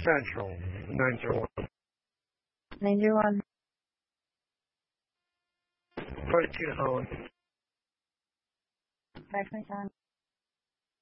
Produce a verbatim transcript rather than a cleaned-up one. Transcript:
Central, nine zero one. nine zero one. forty-two Holland. five twenty-seven.